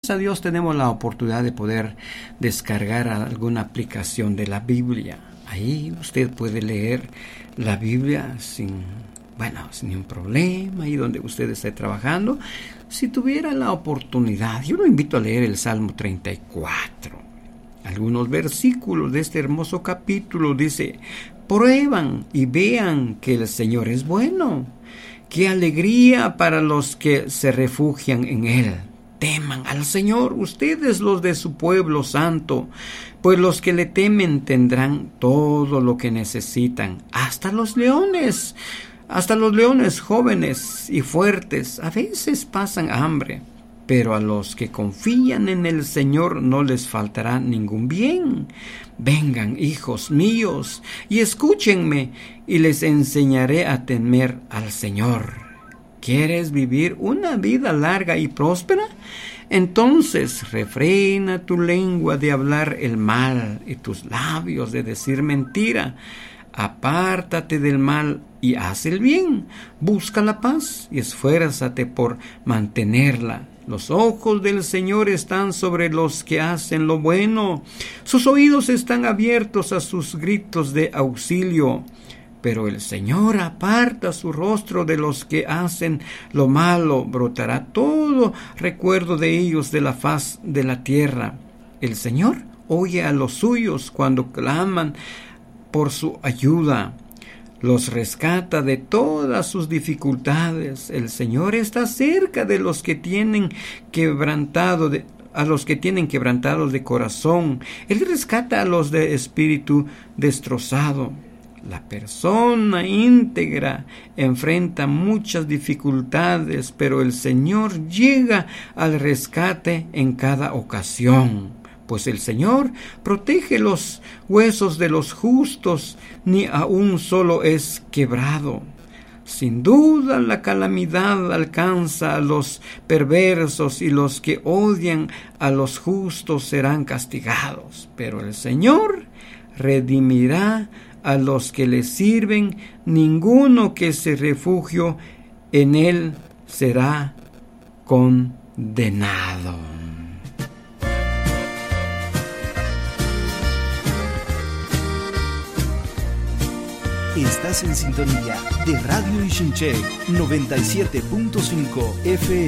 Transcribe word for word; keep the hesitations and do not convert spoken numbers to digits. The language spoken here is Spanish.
gracias a Dios tenemos la oportunidad de poder descargar alguna aplicación de la Biblia. Ahí usted puede leer la Biblia sin, bueno, sin ningún problema, ahí donde usted esté trabajando. Si tuviera la oportunidad, yo lo invito a leer el Salmo treinta y cuatro. Algunos versículos de este hermoso capítulo dice: prueban y vean que el Señor es bueno. ¡Qué alegría para los que se refugian en Él! Teman al Señor, ustedes los de su pueblo santo, pues los que le temen tendrán todo lo que necesitan, hasta los leones, hasta los leones jóvenes y fuertes, a veces pasan hambre, pero a los que confían en el Señor no les faltará ningún bien. Vengan, hijos míos, y escúchenme, y les enseñaré a temer al Señor. ¿Quieres vivir una vida larga y próspera? Entonces refrena tu lengua de hablar el mal y tus labios de decir mentira. Apártate del mal y haz el bien. Busca la paz y esfuérzate por mantenerla. Los ojos del Señor están sobre los que hacen lo bueno. Sus oídos están abiertos a sus gritos de auxilio. Pero el Señor aparta su rostro de los que hacen lo malo. Brotará todo recuerdo de ellos de la faz de la tierra. El Señor oye a los suyos cuando claman por su ayuda. Los rescata de todas sus dificultades. El Señor está cerca de los que tienen quebrantado de a los que tienen quebrantados de corazón. Él rescata a los de espíritu destrozado. La persona íntegra enfrenta muchas dificultades, pero el Señor llega al rescate en cada ocasión. Pues el Señor protege los huesos de los justos, ni aun solo es quebrado. Sin duda la calamidad alcanza a los perversos y los que odian a los justos serán castigados. Pero el Señor redimirá a los que le sirven, ninguno que se refugie en él será condenado. Estás en sintonía de Radio Ixinché noventa y siete punto cinco F M.